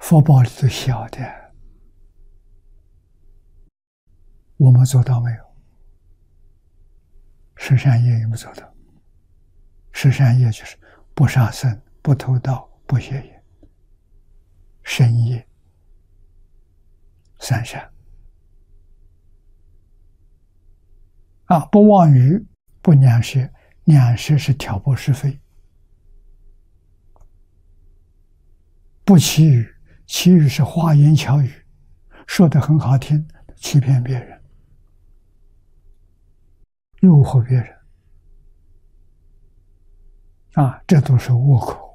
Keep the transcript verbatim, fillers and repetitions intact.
福报里头小的，我们做到没有？十善业有没有做到？十善业就是不杀生、不偷盗、不邪淫、身业三善啊，不妄语，不两舌，两舌是挑拨是非，不绮语，绮语是花言巧语，说得很好听，欺骗别人，诱惑别人啊，这都是恶口。